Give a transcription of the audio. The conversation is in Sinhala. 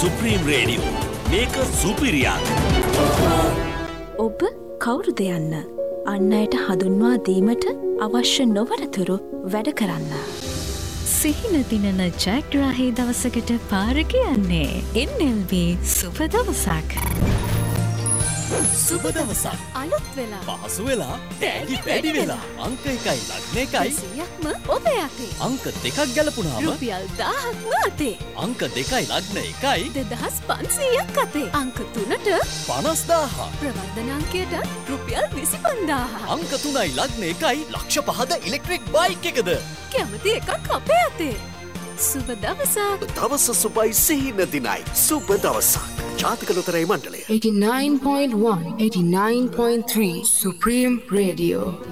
සුප්‍රීම් රේඩියෝ මේක සුපිරියක්. ඔබ කවුරුද යන්න අන් අයට හඳුන්වා දීමට අවශ්‍ය නොවනතුරු වැඩ කරන්න. සිහින දිනන ජයග්‍රාහී දවසකට පාර කියන්නේ NLB සුබ දවසක්. සුබ දවසක් අලුත් වෙලා පහසු වෙලා තෑගි වැඩි වෙලා අංක 1යි ලග්න 1යි 100ක්ම ඔබ යතේ. අංක 2ක් ගැලපුණාම රුපියල් 1000ක්ම අතේ. අංක 2යි ලග්න 1යි 2500ක් අතේ. අංක 3ට 50000 ප්‍රවර්ධන අංකයට රුපියල් 25000. අංක 3යි ලග්න 1යි ලක්ෂ 5ද ඉලෙක්ට්‍රික් බයික් එකද කැමති එකක් අපේ අතේ. සුබ දවසක්. දවස සුබයි සිහින දිනයි සුබ දවසක්. ජාතික ලොතරැයි මණ්ඩලය 89.1 89.3 Supreme Radio